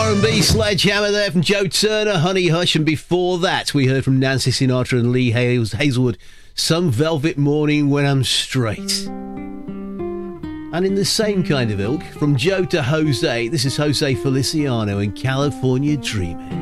R&B sledgehammer there from Joe Turner, Honey Hush, and before that we heard from Nancy Sinatra and Lee Hazelwood, Some Velvet Morning When I'm Straight. And in the same kind of ilk, from Joe to Jose, this is Jose Feliciano in California Dreaming.